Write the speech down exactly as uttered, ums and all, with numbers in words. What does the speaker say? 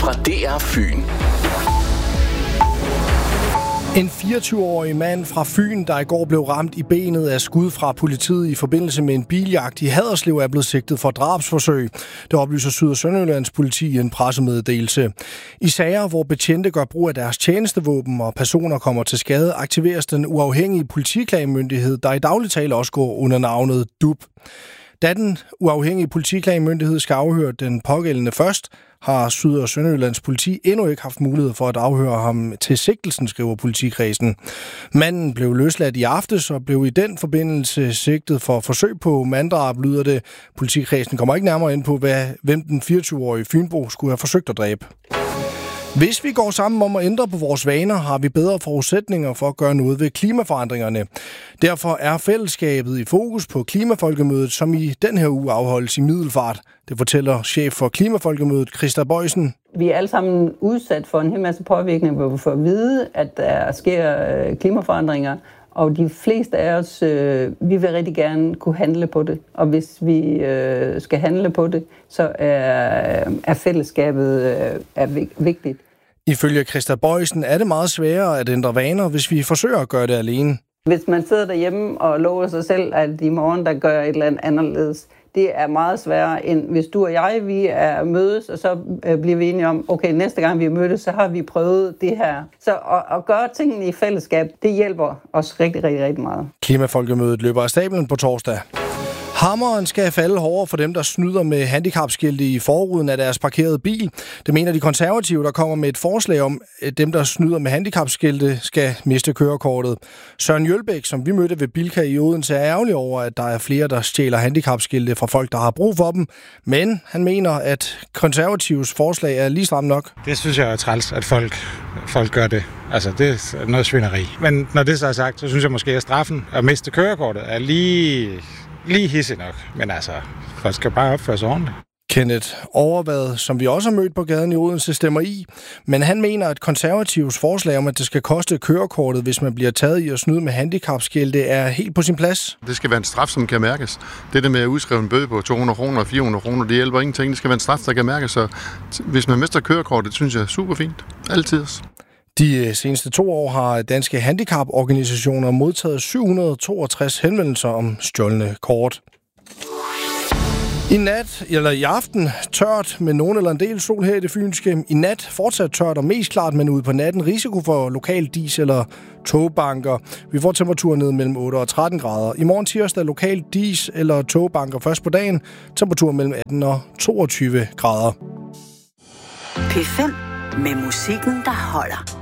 fra D R Fyn. En fireogtyve-årig mand fra Fyn, der i går blev ramt i benet af skud fra politiet i forbindelse med en biljagt i Haderslev, er blevet sigtet for drabsforsøg. Det oplyser Syd- og Sønderjyllands politi i en pressemeddelelse. I sager, hvor betjente gør brug af deres tjenestevåben og personer kommer til skade, aktiveres den uafhængige politiklagemyndighed, der i daglig tale også går under navnet D U P. Da den uafhængige politiklagemyndighed skal afhøre den pågældende først, har Syd- og Sønderjyllands politi endnu ikke haft mulighed for at afhøre ham til sigtelsen, skriver politikredsen. Manden blev løsladt i aftes og blev i den forbindelse sigtet for forsøg på manddrab, lyder det. Politikredsen kommer ikke nærmere ind på, hvad, hvem den fireogtyve-årige fynbo skulle have forsøgt at dræbe. Hvis vi går sammen om at ændre på vores vaner, har vi bedre forudsætninger for at gøre noget ved klimaforandringerne. Derfor er fællesskabet i fokus på Klimafolkemødet, som i den her uge afholdes i Middelfart. Det fortæller chef for Klimafolkemødet, Christa Bøjsen. Vi er alle sammen udsat for en hel masse påvirkning, hvor vi får at vide, at der sker klimaforandringer. Og de fleste af os, øh, vi vil rigtig gerne kunne handle på det. Og hvis vi øh, skal handle på det, så er, er fællesskabet øh, er vigtigt. Ifølge Christa Bøjsen er det meget sværere at ændre vaner, hvis vi forsøger at gøre det alene. Hvis man sidder derhjemme og lover sig selv, at i morgen der gør et eller andet anderledes, det er meget sværere, end hvis du og jeg vi er mødes, og så øh, bliver vi enige om, okay, næste gang vi mødes, så har vi prøvet det her. Så at, at gøre tingene i fællesskab, det hjælper os rigtig, rigtig, rigtig meget. Klimafolkemødet løber af stablen på torsdag. Hammeren skal falde hårdere for dem, der snyder med handicapskilte i forruden af deres parkerede bil. Det mener de konservative, der kommer med et forslag om, at dem, der snyder med handicapskilte, skal miste kørekortet. Søren Jølbæk, som vi mødte ved Bilka i Odense, er ærgerlig over, at der er flere, der stjæler handicapskilte fra folk, der har brug for dem. Men han mener, at konservatives forslag er lige stramt nok. Det synes jeg er træls, at folk, folk gør det. Altså, det er noget svineri. Men når det så er sagt, så synes jeg måske, at straffen at miste kørekortet er lige... Lige hissig nok, men altså, folk skal bare opføre sig ordentligt. Kenneth Overvad, som vi også har mødt på gaden i Odense, stemmer i, men han mener, at konservativs forslag om, at det skal koste kørekortet, hvis man bliver taget i at snyde med handicapskilte, er helt på sin plads. Det skal være en straf, som kan mærkes. Det der med at udskrive en bøde på to hundrede kroner og fire hundrede kroner, det hjælper ingenting. Det skal være en straf, der kan mærkes, så hvis man mister kørekortet, det synes jeg er super fint. Altid. De seneste to år har danske handicaporganisationer modtaget syv hundrede og toogtres henvendelser om stjålne kort. I nat, eller i aften, tørt med nogen eller en del sol her i det fynske. I nat fortsat tørt og mest klart, men ude på natten risiko for lokal dis eller togbanker. Vi får temperaturer ned mellem otte og tretten grader. I morgen tirsdag lokal dis eller togbanker først på dagen. Temperatur mellem atten og toogtyve grader. P fem med musikken, der holder.